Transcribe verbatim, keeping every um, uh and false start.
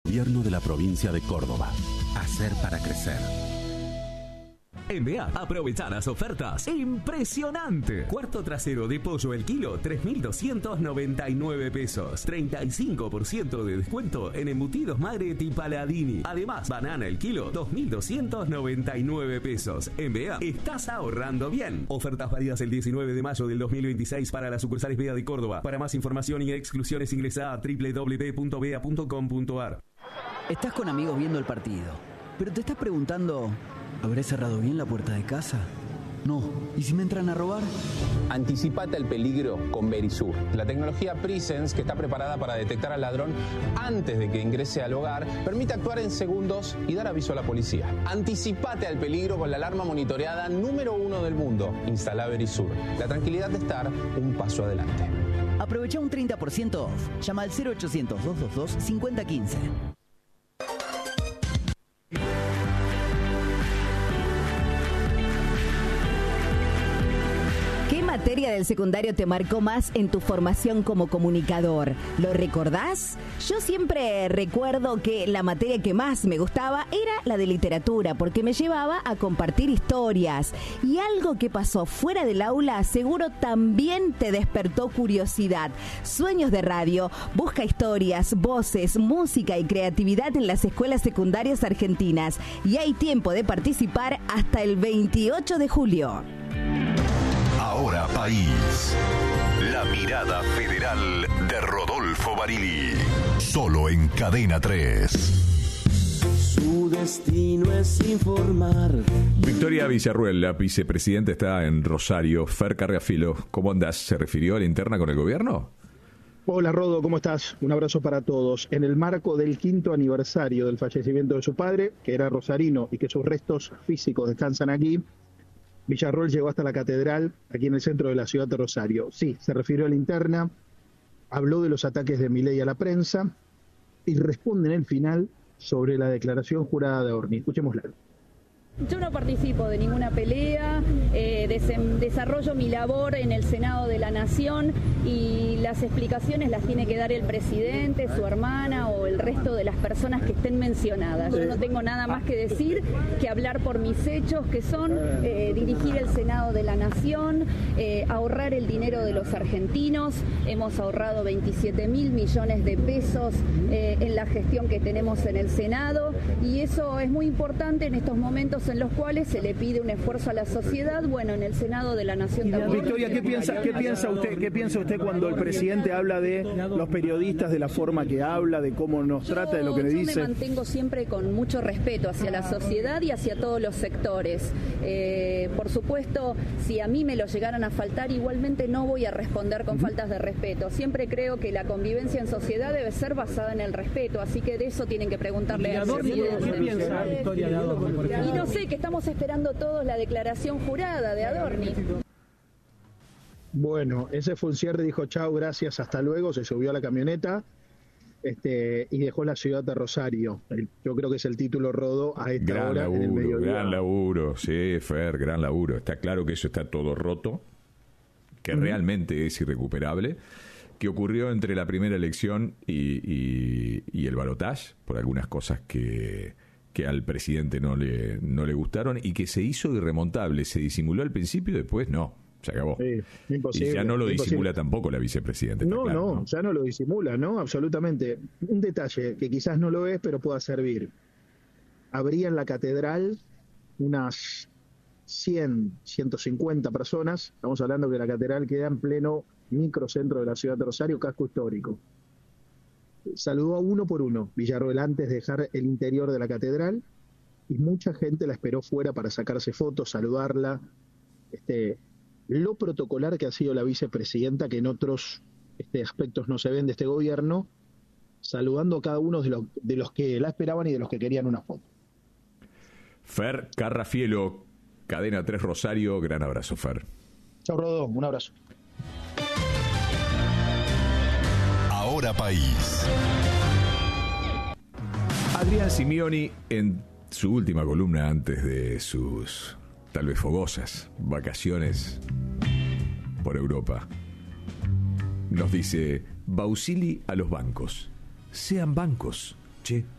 Gobierno de la provincia de Córdoba. Hacer para crecer. En B A, aprovecha las ofertas. ¡Impresionante! Cuarto trasero de pollo el kilo, tres mil doscientos noventa y nueve pesos. treinta y cinco por ciento de descuento en embutidos Magret y Paladini. Además, banana el kilo, dos mil doscientos noventa y nueve pesos. En B A, estás ahorrando bien. Ofertas válidas el diecinueve de mayo del dos mil veintiséis para las sucursales B A de Córdoba. Para más información y exclusiones ingresa a doble u doble u doble u punto b a punto com punto a r. Estás con amigos viendo el partido, pero te estás preguntando... ¿Habré cerrado bien la puerta de casa? No. ¿Y si me entran a robar? Anticipate al peligro con Verisur. La tecnología Presence, que está preparada para detectar al ladrón antes de que ingrese al hogar, permite actuar en segundos y dar aviso a la policía. Anticipate al peligro con la alarma monitoreada número uno del mundo. Instala Verisur. La tranquilidad de estar un paso adelante. Aprovecha un treinta por ciento off. Llama al cero ochocientos, doscientos veintidós, cincuenta quince. ¿Qué materia del secundario te marcó más en tu formación como comunicador? ¿Lo recordás? Yo siempre recuerdo que la materia que más me gustaba era la de literatura, porque me llevaba a compartir historias. Y algo que pasó fuera del aula seguro también te despertó curiosidad. Sueños de Radio busca historias, voces, música y creatividad en las escuelas secundarias argentinas. Y hay tiempo de participar hasta el veintiocho de julio. Ahora País. La mirada federal de Rodolfo Barili. Solo en Cadena tres. Su destino es informar. Victoria Villarruel, la vicepresidenta, está en Rosario. Fer Carriafilo, ¿cómo andás? ¿Se refirió a la interna con el gobierno? Hola Rodo, ¿cómo estás? Un abrazo para todos. En el marco del quinto aniversario del fallecimiento de su padre, que era rosarino y que sus restos físicos descansan aquí, Villarruel llegó hasta la catedral, aquí en el centro de la ciudad de Rosario. Sí, se refirió a la interna, habló de los ataques de Milei a la prensa y responde en el final sobre la declaración jurada de Orni. Escuchémosla. Yo no participo de ninguna pelea, eh, des- desarrollo mi labor en el Senado de la Nación y las explicaciones las tiene que dar el presidente, su hermana o el resto de las personas que estén mencionadas. Yo no tengo nada más que decir que hablar por mis hechos, que son eh, dirigir el Senado de la Nación, eh, ahorrar el dinero de los argentinos. Hemos ahorrado veintisiete mil millones de pesos eh, en la gestión que tenemos en el Senado y eso es muy importante en estos momentos en los cuales se le pide un esfuerzo a la sociedad. Bueno, en el Senado de la Nación también. Victoria, ¿qué piensa, qué piensa usted, qué piensa usted cuando el presidente habla de los periodistas, de la forma que habla, de cómo nos Yo, trata, de lo que le yo dice? me mantengo siempre con mucho respeto hacia la sociedad y hacia todos los sectores. Eh, por supuesto, si a mí me lo llegaran a faltar, igualmente no voy a responder con faltas de respeto. Siempre creo que la convivencia en sociedad debe ser basada en el respeto, así que de eso tienen que preguntarle al presidente. ¿Qué piensa Victoria de Adorni, por ejemplo? Y no sé, que estamos esperando todos la declaración jurada de Adorni. Bueno, ese fue un cierre, dijo chao, gracias, hasta luego, se subió a la camioneta este, y dejó la ciudad de Rosario. El- yo creo que es el título, Rodo, a esta Gran hora en el laburo, mediodía. gran laburo, sí, Fer, gran laburo. Está claro que eso está todo roto, que Ujú. realmente es irrecuperable, que ocurrió entre la primera elección y, y, y el balotaje, por algunas cosas que, que al presidente no le, no le gustaron y que se hizo irremontable. Se disimuló al principio y después no, se acabó. Sí, imposible, y ya no lo imposible. disimula tampoco la vicepresidenta. está No, claro, no, ya no lo disimula, ¿no? Absolutamente. Un detalle que quizás no lo es, pero pueda servir. Habría en la catedral unas cien, ciento cincuenta personas. Estamos hablando que la catedral queda en pleno microcentro de la ciudad de Rosario, casco histórico. Saludó a uno por uno Villarroel antes de dejar el interior de la catedral y mucha gente la esperó fuera para sacarse fotos, saludarla. Este, lo protocolar que ha sido la vicepresidenta, que en otros este, aspectos no se ven de este gobierno, saludando a cada uno de los, de los que la esperaban y de los que querían una foto. Fer Carrafielo, Cadena tres Rosario, gran abrazo, Fer. Chao, Rodó, un abrazo. Ahora País. Adrián Simioni, en su última columna antes de sus tal vez fogosas vacaciones por Europa, nos dice: Bausili a los bancos. Sean bancos, che.